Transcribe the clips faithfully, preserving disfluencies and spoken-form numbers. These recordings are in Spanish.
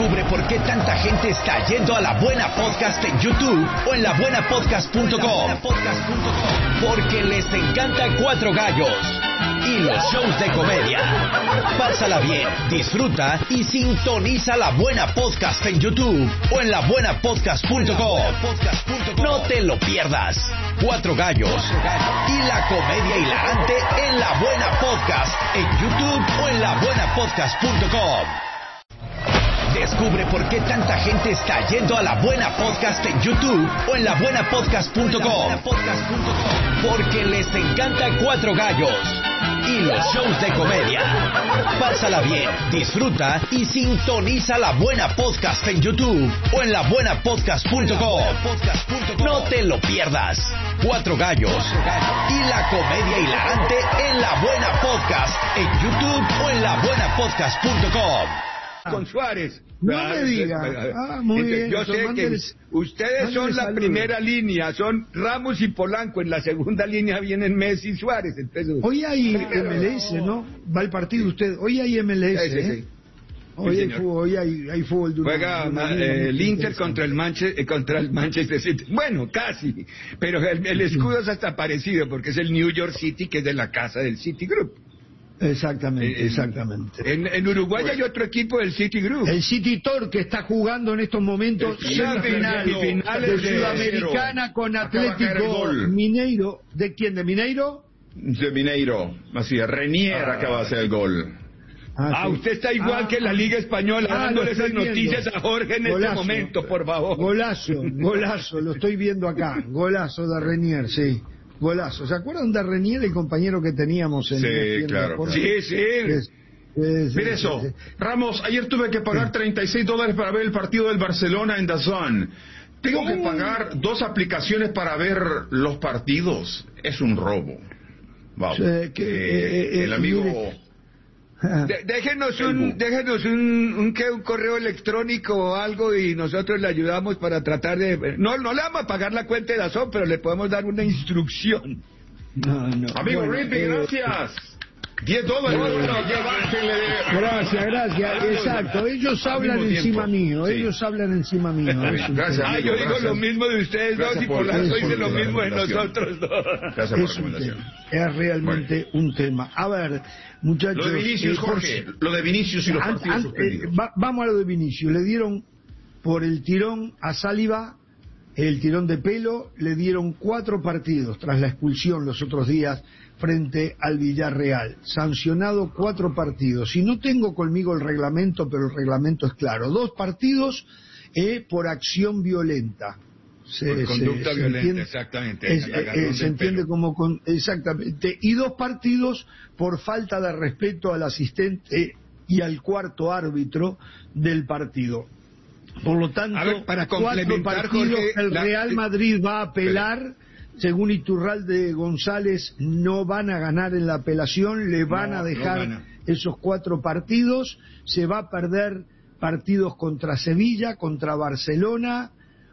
Descubre por qué tanta gente está yendo a La Buena Podcast en YouTube o en la buena podcast punto com. Porque les encanta Cuatro Gallos y los shows de comedia. Pásala bien, disfruta y sintoniza La Buena Podcast en YouTube o en la buena podcast punto com. No te lo pierdas. Cuatro Gallos y la comedia hilarante en La Buena Podcast en YouTube o en la buena podcast punto com. Descubre por qué tanta gente está yendo a La Buena Podcast en YouTube o en la buena podcast punto com. Porque les encanta Cuatro Gallos y los shows de comedia. Pásala bien, disfruta y sintoniza La Buena Podcast en YouTube o en la buena podcast punto com. No te lo pierdas. Cuatro Gallos y la comedia hilarante en La Buena Podcast en YouTube o en la buena podcast punto com. Con Suárez. No ah, me diga. Ah, muy Entonces, bien. yo sé que ustedes son la saludos. primera línea, son Ramos y Polanco. En la segunda línea vienen Messi y Suárez. Entonces, hoy hay M L S, ¿no? Va el partido usted. Hoy hay M L S, sí, sí, sí. ¿eh? Hoy, sí, hay fútbol, hoy hay, hay fútbol. De Juega una, de una eh, el Inter contra el, Manche, eh, contra el Manchester City. Bueno, casi. Pero el, el escudo es hasta parecido porque es el New York City, que es de la casa del Citigroup. Exactamente, en, exactamente. En, en Uruguay pues, hay otro equipo del Citigroup. El City Tor, que está jugando en estos momentos semifinales de Sudamericana con Atlético Mineiro. ¿De quién? ¿De Mineiro? De Mineiro. Así es, Renier ah, acaba de hacer el gol. Ah, ah sí. Usted está igual ah, que la Liga Española, ah, dándole esas noticias a Jorge en golazo, este momento, por favor. Golazo, golazo, lo estoy viendo acá. Golazo de Renier, sí. Golazo. ¿Se acuerdan de Renier, el compañero que teníamos en Sí, en claro. Sí, sí. Es, es, Mire eso. es, es, Ramos, ayer tuve que pagar sí. treinta y seis dólares para ver el partido del Barcelona en D A Z N. Tengo que pagar dos aplicaciones para ver los partidos. Es un robo. Wow. Sí, que, eh, eh, el amigo... De, déjenos un déjenos un, un, ¿qué? un correo electrónico o algo y nosotros le ayudamos para tratar de... No, no le vamos a pagar la cuenta de D A Z N, pero le podemos dar una instrucción. No, no. Amigo bueno, Rippy, eh, gracias. diez dólares. Bueno, gracias, gracias. Exacto. Ellos hablan encima mío. Sí. Ellos hablan encima mío. Gracias. Ah, yo digo gracias. Lo mismo de ustedes gracias dos y por Polanco dice lo mismo de nosotros dos. Gracias por la recomendación. Es realmente bueno. un tema. A ver, muchachos. Lo de Vinicius, eh, Jorge. Jorge. Lo de Vinicius y los an, partidos an, suspendidos. Eh, va, vamos a lo de Vinicius. Le dieron por el tirón a Saliba, el tirón de pelo, le dieron cuatro partidos tras la expulsión los otros días frente al Villarreal, sancionado cuatro partidos. Y no tengo conmigo el reglamento, pero el reglamento es claro. Dos partidos eh, por acción violenta. Se, por conducta se, violenta, se entiende, exactamente. Es, eh, se entiende como con, exactamente. Y dos partidos por falta de respeto al asistente y al cuarto árbitro del partido. Por lo tanto, a ver, para cuatro partidos, Jorge, el la... Real Madrid va a apelar. Según Iturralde González, no van a ganar en la apelación, le van no, a dejar no esos cuatro partidos, se va a perder partidos contra Sevilla, contra Barcelona,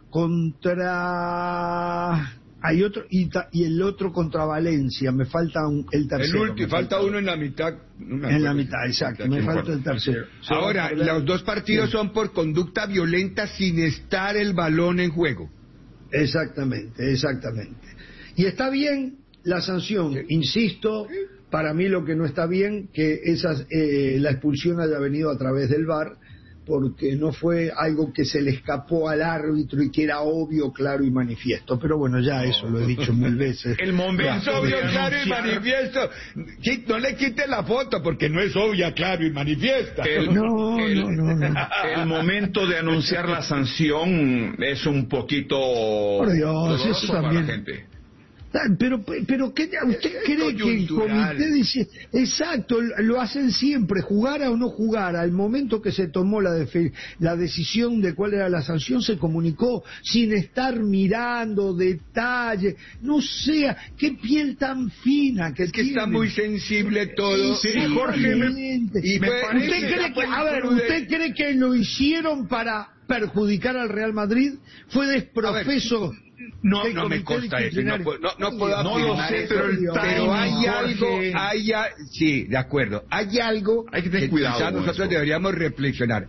contra... hay otro, y, y el otro contra Valencia, me falta un, el tercero. El último, falta, falta uno en la mitad. En la mitad, exacto, me falta el tercero. Se Ahora, los dos partidos sí. son por conducta violenta sin estar el balón en juego. Exactamente, exactamente. Y está bien la sanción, sí. insisto, para mí lo que no está bien que esas, eh, la expulsión haya venido a través del V A R, porque no fue algo que se le escapó al árbitro y que era obvio, claro y manifiesto. Pero bueno, ya eso lo he dicho mil veces. El momento obvio, claro y manifiesto. No le quite la foto porque no es obvia, claro y manifiesta. El, no, el, no, no, no. El momento de anunciar la sanción es un poquito... Por Dios, eso también... Para la gente. Pero, pero ¿qué, ¿usted es cree que el comité dice, exacto, lo hacen siempre, jugara o no jugara, al momento que se tomó la, de, la decisión de cuál era la sanción, se comunicó sin estar mirando detalles, no sea, qué piel tan fina que es que tiene. Está muy sensible todo. Sí, sí, Jorge, me, y me ¿usted cree que, a ver, ¿usted cree que lo hicieron para perjudicar al Real Madrid? Fue desprofeso. No, no me consta eso, no, no, no puedo no lo sé, pero, el pero hay algo, hay, sí, de acuerdo, hay algo hay que tener cuidado. Quizás nosotros esto. deberíamos reflexionar.